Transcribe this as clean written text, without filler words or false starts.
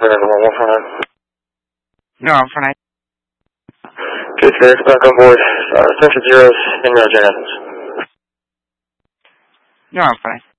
No, I'm fine. Good, sir. Back on board. Central zeros in Janet. No, I'm fine.